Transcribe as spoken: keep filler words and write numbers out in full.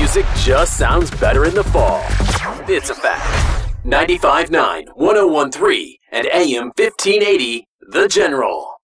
music just sounds better in the fall. It's a fact. ninety-five point nine, one oh one point three, and A M fifteen eighty, The General.